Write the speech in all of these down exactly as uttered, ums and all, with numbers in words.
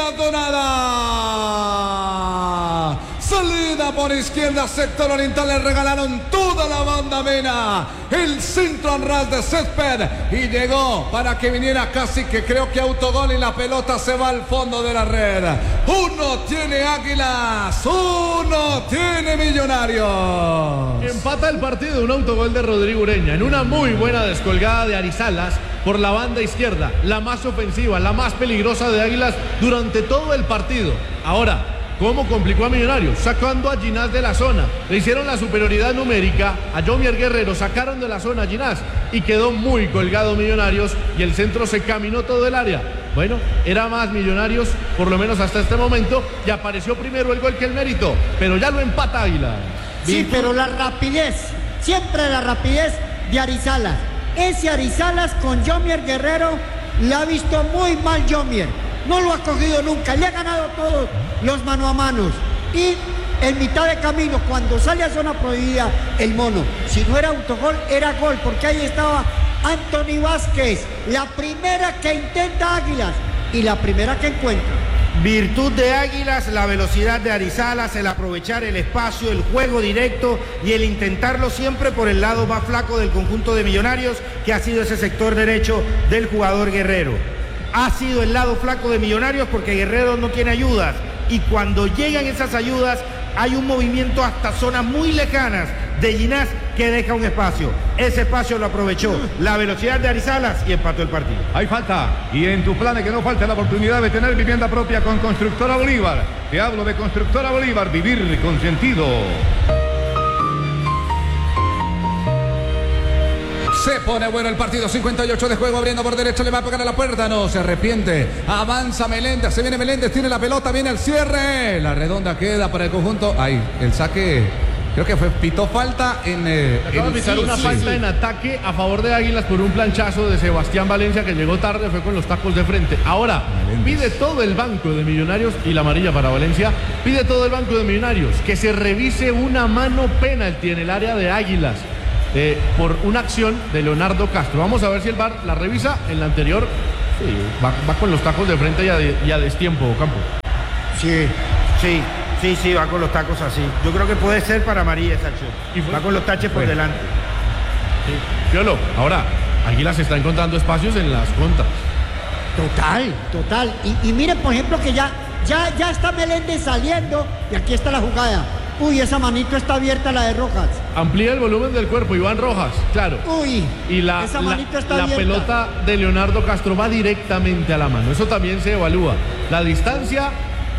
Águilas Doradas. Salida por izquierda, sector oriental, le regalaron toda la banda Mena. El centro al ras de césped y llegó para que viniera casi que creo que autogol y la pelota se va al fondo de la red. Uno tiene Águilas, uno tiene Millonarios. Empata el partido, un autogol de Rodrigo Ureña en una muy buena descolgada de Arizalas por la banda izquierda, la más ofensiva, la más peligrosa de Águilas durante todo el partido. Ahora, ¿cómo complicó a Millonarios? Sacando a Ginás de la zona. Le hicieron la superioridad numérica a Jomier Guerrero, sacaron de la zona a Ginás y quedó muy colgado Millonarios y el centro se caminó todo el área. Bueno, era más Millonarios, por lo menos hasta este momento, y apareció primero el gol que el mérito, pero ya lo empata Águila. Sí, pero la rapidez, siempre la rapidez de Arizalas. Ese Arizalas con Jomier Guerrero la ha visto muy mal Jomier. No lo ha cogido nunca, le ha ganado todos los mano a manos. Y en mitad de camino, cuando sale a zona prohibida, el mono, si no era autogol, era gol, porque ahí estaba Anthony Vázquez, la primera que intenta Águilas y la primera que encuentra. Virtud de Águilas, la velocidad de Arizalas, el aprovechar el espacio, el juego directo y el intentarlo siempre por el lado más flaco del conjunto de Millonarios, que ha sido ese sector derecho del jugador Guerrero. Ha sido el lado flaco de Millonarios porque Guerrero no tiene ayudas y cuando llegan esas ayudas hay un movimiento hasta zonas muy lejanas de Ginás que deja un espacio. Ese espacio lo aprovechó la velocidad de Arizalas y empató el partido. Hay falta y en tus planes que no falte la oportunidad de tener vivienda propia con Constructora Bolívar. Te hablo de Constructora Bolívar, vivir con sentido. Se pone bueno el partido, cincuenta y ocho de juego, abriendo por derecha, le va a pegar a la puerta, no se arrepiente, avanza Meléndez, se viene Meléndez, tiene la pelota, viene el cierre, la redonda queda para el conjunto, ahí, el saque, creo que fue, pitó falta en... Eh, Acaba de pitar una sí, falta sí. en ataque a favor de Águilas por un planchazo de Sebastián Valencia que llegó tarde, fue con los tacos de frente. Ahora, Meléndez. Pide todo el banco de Millonarios, y la amarilla para Valencia, pide todo el banco de Millonarios, que se revise una mano penalti en el área de Águilas. Eh, por una acción de Leonardo Castro. Vamos a ver si el V A R la revisa. En la anterior sí, va, va con los tacos de frente y a, de, y a destiempo, Campo. Sí, sí, sí, sí, va con los tacos así. Yo creo que puede ser para María esa acción. Va con los taches por bueno. delante. Sí. Fiolo, ahora, Águilas está encontrando espacios en las contras. Total, total. Y, y miren, por ejemplo, que ya, ya, ya está Meléndez saliendo y aquí está la jugada. Uy, esa manito está abierta, la de Rojas. Amplía el volumen del cuerpo, Iván Rojas, claro. Uy, y la, esa manito está la, abierta. La pelota de Leonardo Castro va directamente a la mano. Eso también se evalúa. La distancia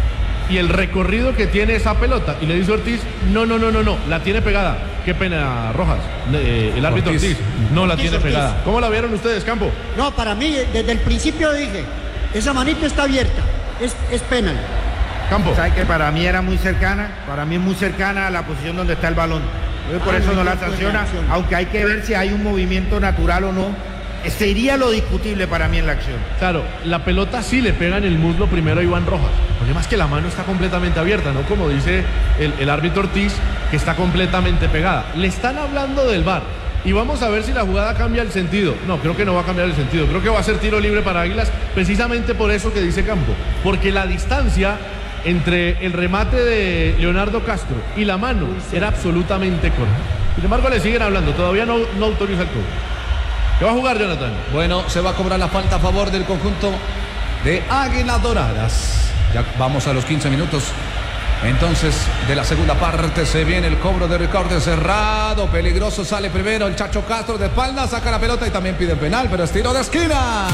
y el recorrido que tiene esa pelota. Y le dice Ortiz, no, no, no, no, no, la tiene pegada. Qué pena, Rojas. Eh, el árbitro Ortiz, Ortiz no la Ortiz, tiene Ortiz. pegada. ¿Cómo la vieron ustedes, Campo? No, para mí, desde el principio dije, esa manito está abierta. Es, es penal. Campo. ¿Sabes que para mí era muy cercana? Para mí es muy cercana a la posición donde está el balón. Por ah, eso no, no la sanciona, aunque hay que ver si hay un movimiento natural o no. Sería lo discutible para mí en la acción. Claro, la pelota sí le pega en el muslo primero a Iván Rojas. El problema es que la mano está completamente abierta, ¿no? Como dice el, el árbitro Ortiz, que está completamente pegada. Le están hablando del V A R. Y vamos a ver si la jugada cambia el sentido. No, creo que no va a cambiar el sentido. Creo que va a ser tiro libre para Águilas, precisamente por eso que dice Campo. Porque la distancia entre el remate de Leonardo Castro y la mano era absolutamente corta. Sin embargo, le siguen hablando, todavía no, no autoriza el cobro. ¿Qué va a jugar, Jonathan? Bueno, se va a cobrar la falta a favor del conjunto de Águilas Doradas. Ya vamos a los quince minutos. Entonces, de la segunda parte se viene el cobro de Ricardo cerrado, peligroso, sale primero el Chacho Castro de espalda, saca la pelota y también pide penal, pero es tiro de esquina.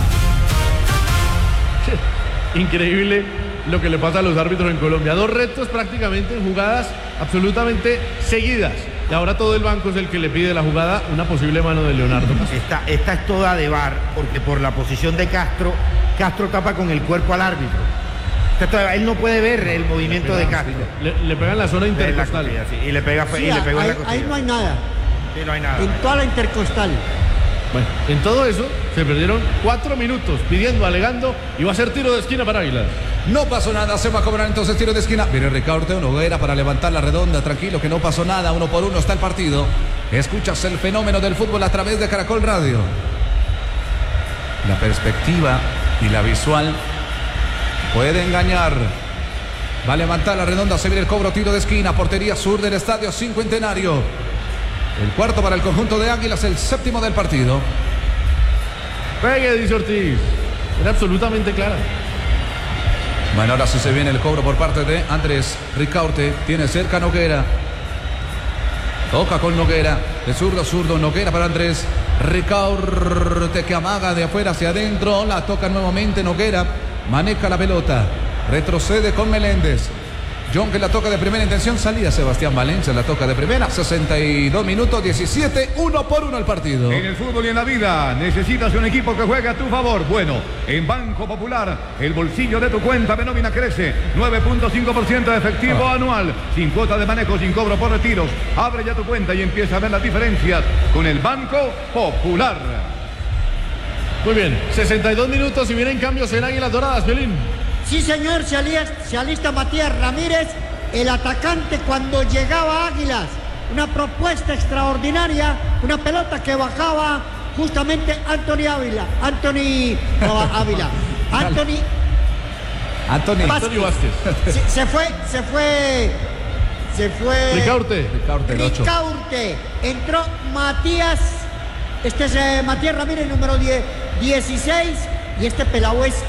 Increíble lo que le pasa a los árbitros en Colombia. Dos retos prácticamente en jugadas absolutamente seguidas. Y ahora todo el banco es el que le pide la jugada, una posible mano de Leonardo. Esta, esta es toda de V A R, porque por la posición de Castro, Castro tapa con el cuerpo al árbitro. Esta, él no puede ver el movimiento de Castro. Le, le pega en la zona intercostal. La costilla, sí, y le pega sí, y le pegó ahí, en la costilla. Ahí no hay nada. Sí, no hay nada. En toda la intercostal. Bueno, en todo eso se perdieron cuatro minutos pidiendo, alegando, y va a ser tiro de esquina para Águilas. No pasó nada, se va a cobrar entonces tiro de esquina. Viene Ricardo Noguera para levantar la redonda, tranquilo que no pasó nada, uno por uno está el partido. Escuchas el fenómeno del fútbol a través de Caracol Radio. La perspectiva y la visual Puede engañar. Va a levantar la redonda, se viene el cobro, tiro de esquina, portería sur del Estadio Cincuentenario. El cuarto para el conjunto de Águilas, el séptimo del partido. Pegue, dice Ortiz. Era absolutamente clara. Bueno, ahora sí se viene el cobro por parte de Andrés Ricaurte. Tiene cerca Noguera. Toca con Noguera. De zurdo a zurdo, Noguera para Andrés Ricaurte, que amaga de afuera hacia adentro. La toca nuevamente Noguera. Maneja la pelota. Retrocede con Meléndez. John que la toca de primera intención. Salida Sebastián Valencia, la toca de primera. sesenta y dos minutos, diecisiete, uno por uno el partido. En el fútbol y en la vida necesitas un equipo que juegue a tu favor. Bueno, en Banco Popular, el bolsillo de tu cuenta de nómina crece. nueve punto cinco por ciento de efectivo Ah. anual. Sin cuota de manejo, sin cobro por retiros. Abre ya tu cuenta y empieza a ver las diferencias con el Banco Popular. Muy bien, sesenta y dos minutos y vienen cambios en Águilas Doradas, Violín. Sí, señor, se alista, se alista Matías Ramírez, el atacante cuando llegaba a Águilas. Una propuesta extraordinaria, una pelota que bajaba justamente Anthony Ávila. Anthony no, Ávila. Anthony Anthony. Vázquez. Antonio Vázquez. Se, se fue, se fue, se fue. Ricaurte. Ricaurte, el ocho. Ricaurte. Entró Matías, este es eh, Matías Ramírez, número diez, dieciséis, y este pelado es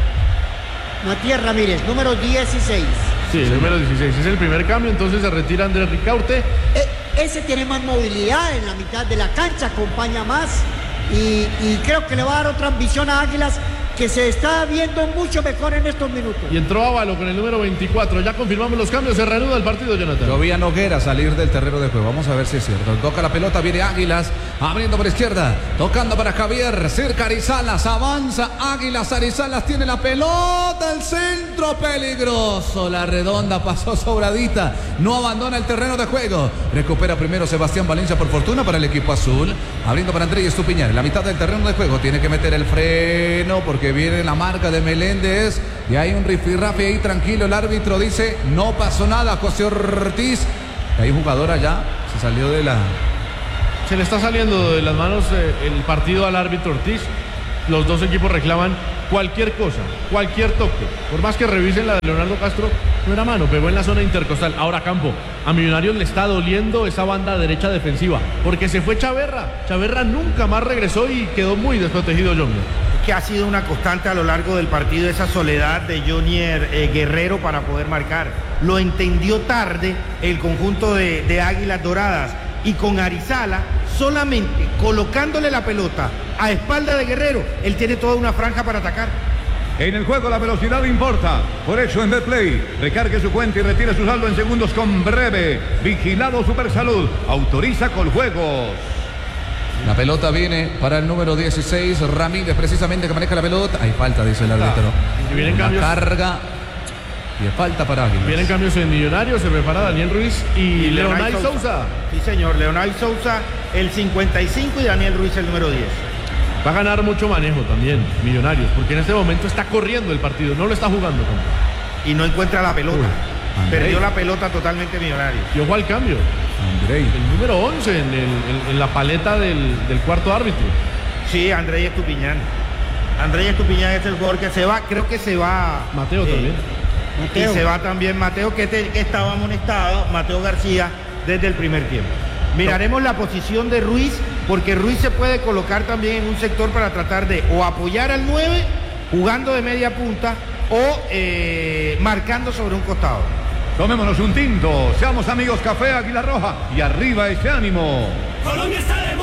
Matías Ramírez, número dieciséis. Sí, el número dieciséis. Es el primer cambio, entonces se retira Andrés Ricaurte. E- ese tiene más movilidad en la mitad de la cancha, acompaña más y, y creo que le va a dar otra ambición a Águilas, que se está viendo mucho mejor en estos minutos. Y entró Ávalo con el número veinticuatro. Ya confirmamos los cambios, se reanuda el partido, Jonathan. Yo vi a Noguera salir del terreno de juego. Vamos a ver si es cierto. Toca la pelota, viene Águilas. Abriendo por izquierda. Tocando para Javier. Cerca Arizalas. Avanza Águilas. Arizalas tiene la pelota. El centro peligroso. La redonda pasó sobradita. No abandona el terreno de juego. Recupera primero Sebastián Valencia por fortuna para el equipo azul. Abriendo para Andrés Estupiñán. En la mitad del terreno de juego. Tiene que meter el freno porque viene la marca de Meléndez. Y hay un rifirrafe ahí tranquilo. El árbitro dice no pasó nada. José Ortiz. Hay un jugador allá. Se salió de la... Se le está saliendo de las manos eh, el partido al árbitro Ortiz. Los dos equipos reclaman cualquier cosa, cualquier toque. Por más que revisen la de Leonardo Castro, no era mano, pegó en la zona intercostal. Ahora Campo, a Millonarios le está doliendo esa banda derecha defensiva, porque se fue Chaverra. Chaverra nunca más regresó y quedó muy desprotegido Jonier. Que ha sido una constante a lo largo del partido esa soledad de Jonier eh, Guerrero para poder marcar. Lo entendió tarde el conjunto de, de Águilas Doradas. Y con Arizala, solamente colocándole la pelota a espalda de Guerrero, él tiene toda una franja para atacar. En el juego la velocidad importa. Por eso en Betplay, recargue su cuenta y retire su saldo en segundos con Breve. Vigilado Supersalud. Autoriza Coljuegos. La pelota viene para el número dieciséis, Ramírez, precisamente, que maneja la pelota. Hay falta, dice el árbitro. Y vienen Una cambios. carga y falta para Águilas. Vienen cambios en Millonarios, se prepara Daniel Ruiz y, Y Leonay Leonay Sousa. Sousa. Sí, señor, Leonay Sousa, el cincuenta y cinco, y Daniel Ruiz, el número diez. Va a ganar mucho manejo también Millonarios, porque en este momento está corriendo el partido, no lo está jugando. Campo. Y no encuentra la pelota. Uy, Perdió la pelota totalmente Millonarios. Y ojo al cambio. Andrei. El número once en, el- en- en la paleta del, del cuarto árbitro. Sí, Andrés Estupiñán. Andrés Estupiñán es el jugador que se va, creo que se va. Mateo eh, también. Mateo. Y se va también Mateo, que, te- que estaba amonestado, Mateo García, desde el primer tiempo. Miraremos la posición de Ruiz, porque Ruiz se puede colocar también en un sector para tratar de o apoyar al nueve, jugando de media punta, o eh, marcando sobre un costado. Tomémonos un tinto. Seamos amigos, Café Águila Roja. Y arriba ese ánimo. Colombia está de moda.